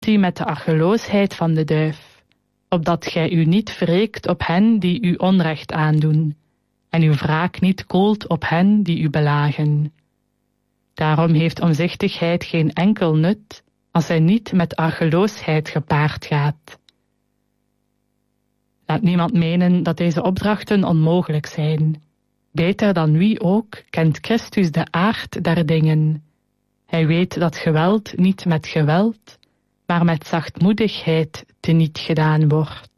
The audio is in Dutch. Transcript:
u met de argeloosheid van de duif, opdat gij u niet wreekt op hen die u onrecht aandoen, en uw wraak niet koolt op hen die u belagen. Daarom heeft omzichtigheid geen enkel nut, als zij niet met argeloosheid gepaard gaat. Laat niemand menen dat deze opdrachten onmogelijk zijn. Beter dan wie ook kent Christus de aard der dingen. Hij weet dat geweld niet met geweld, maar met zachtmoedigheid teniet gedaan wordt.